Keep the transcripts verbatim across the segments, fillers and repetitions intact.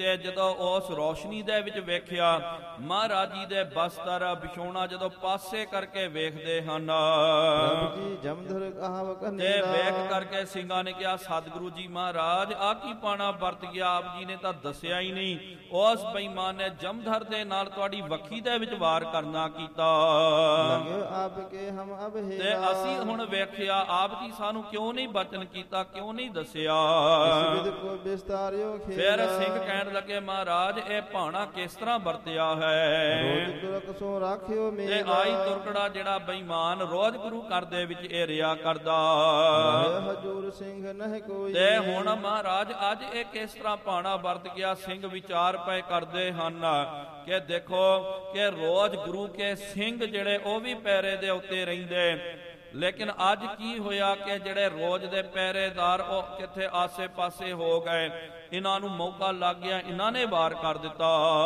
ਤੇ ਜਦੋਂ ਉਸ ਰੌਸ਼ਨੀ ਦੇ ਵਿੱਚ ਵੇਖਿਆ, ਮਹਾਰਾਜ ਜੀ ਦੇ ਬਸਤਰ ਵਿਛੋਣਾ ਜਦੋਂ ਪਾਸੇ ਕਰਕੇ ਵੇਖਦੇ ਹਨ ਤੇ ਵੇਖ ਕਰਕੇ ਸਿੰਘਾਂ ਨੇ ਕਿਹਾ, ਸਤਿਗੁਰੂ ਜੀ ਮਹਾਰਾਜ ਆ ਕੀ ਪਾਣਾ ਵਰਤ ਗਿਆ, ਆਪ ਜੀ ਨੇ ਤਾਂ ਦੱਸਿਆ ਹੀ ਨਹੀਂ। ਉਸ ਬੇਈਮਾਨ ਨੇ ਜਮਧਰ ਦੇ ਨਾਲ ਤੁਹਾਡੀ ਵੱਖੀ ਦੇ ਵਿੱਚ ਵਾਰ ਕਰਨਾ ਕੀਤਾ ਤੇ ਅਸੀਂ ਹੁਣ ਵੇਖਿਆ ਆਪ ਜੀ ਸਾਨੂੰ ਕਿਉਂ ਨਹੀਂ ਬਚਨ ਕੀਤਾ, ਕਿਉਂ ਨਹੀਂ ਦੱਸਿਆ। ਫਿਰ ਸਿੰਘ ਕਹਿਣ ਲੱਗੇ, ਮਹਾਰਾਜ ਇਹ ਭਾਣਾ ਕਿਸ ਤਰ੍ਹਾਂ ਵਰਤਿਆ ਹੈ। ਤੇ ਆਈ ਤੁਰਕੜਾ ਜਿਹੜਾ ਬੇਈਮਾਨ ਰੋਜ਼ ਗੁਰੂ ਘਰ ਦੇ ਵਿੱਚ ਇਹ ਰਿਆ ਕਰਦਾ। ਤੇ ਹੁਣ ਮਹਾਰਾਜ ਅੱਜ ਇਹ ਕਿਸ ਤਰ੍ਹਾਂ ਭਾਣਾ ਵਰਤ ਗਿਆ। ਸਿੰਘ ਵਿਚਾਰ ਪਏ ਕਰਦੇ ਹਨ ਕਿ ਦੇਖੋ ਕਿ ਰੋਜ਼ ਗੁਰੂ ਕੇ ਸਿੰਘ ਜਿਹੜੇ ਉਹ ਵੀ ਪੈਰੇ ਦੇ ਉੱਤੇ ਰਹਿੰਦੇ, ਲੇਕਿਨ ਅੱਜ ਕੀ ਹੋਇਆ ਕਿ ਜਿਹੜੇ ਰੋਜ਼ ਦੇ ਪਹਿਰੇਦਾਰ ਉਹ ਕਿੱਥੇ ਆਸੇ ਪਾਸੇ ਹੋ ਗਏ। ਇਹਨਾਂ ਨੂੰ ਮੌਕਾ ਲੱਗ ਗਿਆ, ਇਹਨਾਂ ਨੇ ਵਾਰ ਕਰ ਦਿੱਤਾ।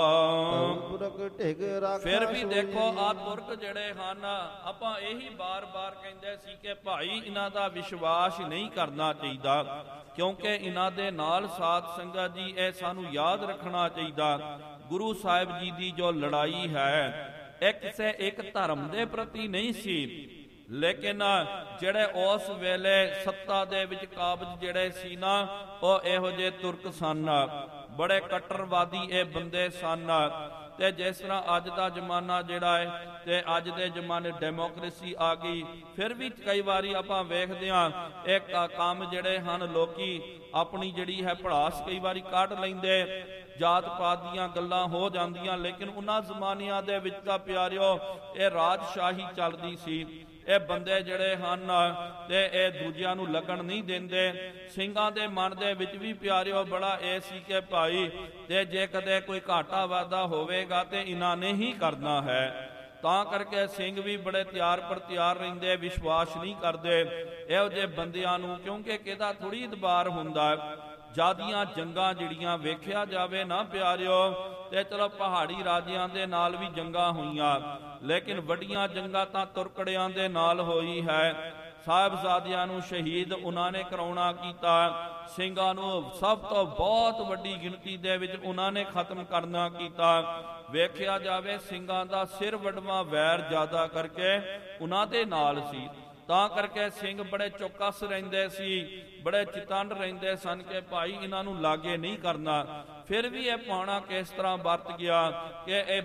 ਫਿਰ ਵੀ ਦੇਖੋ ਆ ਤੁਰਕ ਜਿਹੜੇ ਹਨ, ਆਪਾਂ ਇਹੀ ਬਾਰ-ਬਾਰ ਕਹਿੰਦੇ ਸੀ ਕਿ ਭਾਈ ਇਹਨਾਂ ਦਾ ਵਿਸ਼ਵਾਸ ਨਹੀਂ ਕਰਨਾ ਚਾਹੀਦਾ, ਕਿਉਂਕਿ ਇਹਨਾਂ ਦੇ ਨਾਲ ਸਾਧ ਸੰਗਤ ਜੀ ਇਹ ਸਾਨੂੰ ਯਾਦ ਰੱਖਣਾ ਚਾਹੀਦਾ। ਗੁਰੂ ਸਾਹਿਬ ਜੀ ਦੀ ਜੋ ਲੜਾਈ ਹੈ ਇਹ ਕਿਸੇ ਇੱਕ ਧਰਮ ਦੇ ਪ੍ਰਤੀ ਨਹੀਂ ਸੀ, ਲੇਕਿਨ ਜਿਹੜੇ ਉਸ ਵੇਲੇ ਸੱਤਾ ਦੇ ਵਿੱਚ ਕਾਬਜ ਜਿਹੜੇ ਸੀ ਨਾ, ਉਹ ਇਹੋ ਜਿਹੇ ਤੁਰਕ ਸਨ, ਬੜੇ ਕੱਟਰਵਾਦੀ ਇਹ ਬੰਦੇ ਸਨ। ਤੇ ਜਿਸ ਤਰ੍ਹਾਂ ਅੱਜ ਦਾ ਜ਼ਮਾਨਾ ਜਿਹੜਾ ਹੈ ਤੇ ਅੱਜ ਦੇ ਜ਼ਮਾਨੇ ਡੈਮੋਕ੍ਰੇਸੀ ਆ ਗਈ, ਫਿਰ ਵੀ ਕਈ ਵਾਰੀ ਆਪਾਂ ਵੇਖਦੇ ਹਾਂ ਇਹ ਕੰਮ ਜਿਹੜੇ ਹਨ ਲੋਕੀ ਆਪਣੀ ਜਿਹੜੀ ਹੈ ਭੜਾਸ ਕਈ ਵਾਰੀ ਕੱਢ ਲੈਂਦੇ, ਜਾਤ ਪਾਤ ਦੀਆਂ ਗੱਲਾਂ ਹੋ ਜਾਂਦੀਆਂ। ਲੇਕਿਨ ਉਹਨਾਂ ਜ਼ਮਾਨਿਆਂ ਦੇ ਵਿੱਚ ਤਾਂ ਪਿਆਰਿਓ ਇਹ ਰਾਜਸ਼ਾਹੀ ਚੱਲਦੀ ਸੀ। ਇਹ ਬੰਦੇ ਜਿਹੜੇ ਹਨ ਤੇ ਇਹ ਦੂਜਿਆਂ ਨੂੰ ਲੱਗਣ ਨਹੀਂ ਦਿੰਦੇ। ਸਿੰਘਾਂ ਦੇ ਮਨ ਦੇ ਵਿੱਚ ਵੀ ਪਿਆਰਿਓ ਬੜਾ ਇਹ ਸੀ ਕਿ ਭਾਈ ਤੇ ਜੇ ਕਦੇ ਕੋਈ ਘਾਟਾ ਵਾਧਾ ਹੋਵੇਗਾ ਤੇ ਇਹਨਾਂ ਨੇ ਹੀ ਕਰਨਾ ਹੈ। ਤਾਂ ਕਰਕੇ ਸਿੰਘ ਵੀ ਬੜੇ ਤਿਆਰ ਪਰ ਤਿਆਰ ਰਹਿੰਦੇ, ਵਿਸ਼ਵਾਸ ਨਹੀਂ ਕਰਦੇ ਇਹੋ ਜਿਹੇ ਬੰਦਿਆਂ ਨੂੰ, ਕਿਉਂਕਿ ਕਿਹਦਾ ਥੋੜੀ ਇਤਬਾਰ ਹੁੰਦਾ। ਜਿਆਦੀਆਂ ਜੰਗਾਂ ਜਿਹੜੀਆਂ ਵੇਖਿਆ ਜਾਵੇ ਨਾ ਪਿਆਰਿਓ ਤੇ ਚਲੋ ਪਹਾੜੀ ਰਾਜਿਆਂ ਦੇ ਨਾਲ ਵੀ ਜੰਗਾਂ ਹੋਈਆਂ, ਲੇਕਿਨ ਵੱਡੀਆਂ ਜੰਗਾਂ ਤਾਂ ਤੁਰਕੜਿਆਂ ਦੇ ਨਾਲ ਹੋਈ ਹੈ। ਸਾਹਿਬਜ਼ਾਦਿਆਂ ਨੂੰ ਸ਼ਹੀਦ ਉਹਨਾਂ ਨੇ ਕਰਾਉਣਾ ਕੀਤਾ, ਸਿੰਘਾਂ ਨੂੰ ਸਭ ਤੋਂ ਬਹੁਤ ਵੱਡੀ ਗਿਣਤੀ ਦੇ ਵਿੱਚ ਉਹਨਾਂ ਨੇ ਖਤਮ ਕਰਨਾ ਕੀਤਾ। ਵੇਖਿਆ ਜਾਵੇ ਸਿੰਘਾਂ ਦਾ ਸਿਰ ਵੱਢਵਾਂ ਵੈਰ ਜ਼ਿਆਦਾ ਕਰਕੇ ਉਹਨਾਂ ਦੇ ਨਾਲ ਸੀ। ਤਾਂ ਕਰਕੇ ਸਿੰਘ ਬੜੇ ਚੌਕਸ ਰਹਿੰਦੇ ਸੀ, ਬੜੇ ਚਿਤੰਨ ਰਹਿੰਦੇ ਸਨ ਕਿ ਭਾਈ ਇਹਨਾਂ ਨੂੰ ਲਾਗੇ ਨਹੀਂ ਕਰਨਾ। ਫਿਰ ਵੀ ਇਹ ਪਾਣਾ ਕਿਸ ਤਰ੍ਹਾਂ ਵਰਤ ਗਿਆ ਕਿ ਇਹ